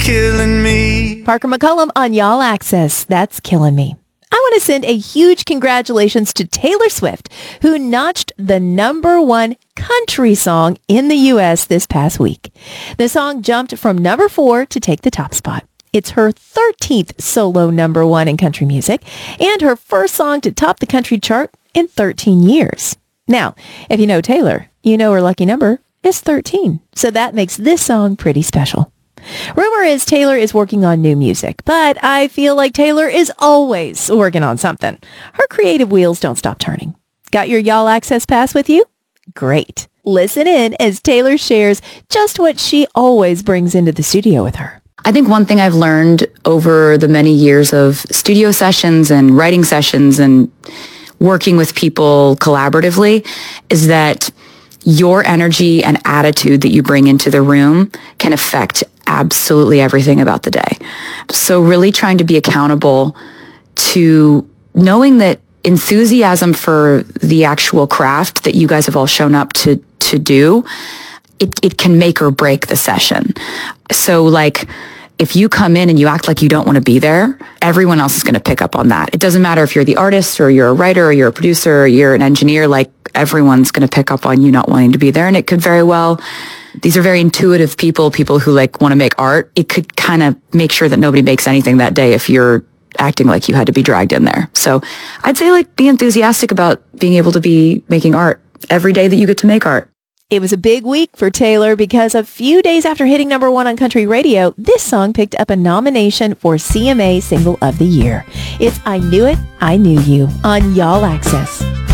killing me. Parker McCollum on Y'all Access. That's killing me. I want to send a huge congratulations to Taylor Swift, who notched the #1 country song in the U.S. this past week. The song jumped from number 4 to take the top spot. It's her 13th solo #1 in country music and her first song to top the country chart in 13 years. Now, if you know Taylor, you know her lucky number is 13, so that makes this song pretty special. Rumor is Taylor is working on new music, but I feel like Taylor is always working on something. Her creative wheels don't stop turning. Got your Y'all Access Pass with you? Great. Listen in as Taylor shares just what she always brings into the studio with her. I think one thing I've learned over the many years of studio sessions and writing sessions and working with people collaboratively is that your energy and attitude that you bring into the room can affect absolutely everything about the day. So really trying to be accountable to knowing that enthusiasm for the actual craft that you guys have all shown up to do, it can make or break the session. So like, if you come in and you act like you don't want to be there, everyone else is going to pick up on that. It doesn't matter if you're the artist or you're a writer or you're a producer or you're an engineer, like everyone's going to pick up on you not wanting to be there. And it could very well, these are very intuitive people who like want to make art. It could kind of make sure that nobody makes anything that day if you're acting like you had to be dragged in there. So I'd say like be enthusiastic about being able to be making art every day that you get to make art. It was a big week for Taylor because a few days after hitting #1 on country radio, this song picked up a nomination for CMA Single of the Year. It's I Knew It, I Knew You on Y'all Access.